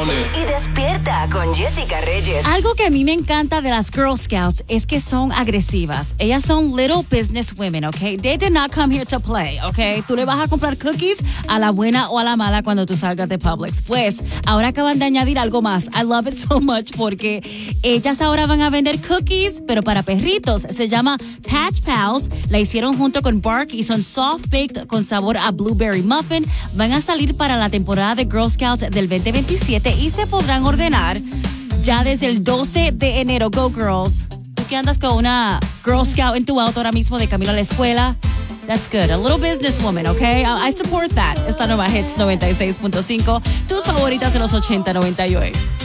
saludable. Y despierta con Jessica Reyes. Algo que a mí me encanta de las Girl Scouts es que son agresivas. Ellas son little business women, okay? They did not come here to play, okay? Tú le vas a comprar cookies a la buena o a la mala cuando tú salgas de Publix. Pues, ahora acaban de añadir algo más. I love it so much porque ellas ahora van a vender cookies, pero para perritos. Se llama Patch Pals. La hicieron junto con Bark y son soft baked con sabor a blueberry muffin. Van a salir para la temporada de Girl Scouts del 2027 y se podrán ordenar ya desde el 12 de enero. Go Girls. Tú que andas con una Girl Scout en tu auto ahora mismo de camino a la escuela. That's good. A little businesswoman, okay? I support that. Esta nueva Hits 96.5. Tus favoritas de los 80-98.